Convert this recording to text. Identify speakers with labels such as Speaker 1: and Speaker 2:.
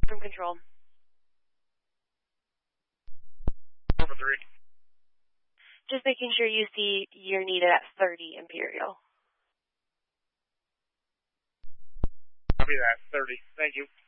Speaker 1: From control.
Speaker 2: Over 3.
Speaker 1: Just making sure you see you're needed at 30 Imperial.
Speaker 2: Copy that. 30. Thank you.